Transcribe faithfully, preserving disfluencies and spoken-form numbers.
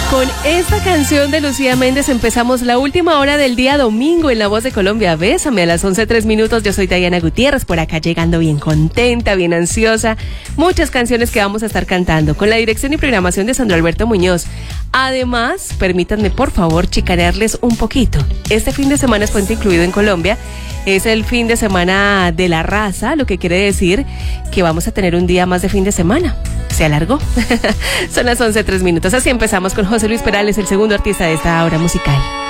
Con esta canción de Lucía Méndez empezamos la última hora del día domingo en La Voz de Colombia. Bésame a las once tres minutos. Yo soy Diana Gutiérrez, por acá llegando bien contenta, bien ansiosa. Muchas canciones que vamos a estar cantando con la dirección y programación de Sandro Alberto Muñoz. Además, permítanme por favor chicanearles un poquito. Este fin de semana es puente incluido en Colombia. Es el fin de semana de la raza, lo que quiere decir que vamos a tener un día más de fin de semana. Se alargó. Son las once tres minutos. Así empezamos con José Luis Perales, el segundo artista de esta hora musical.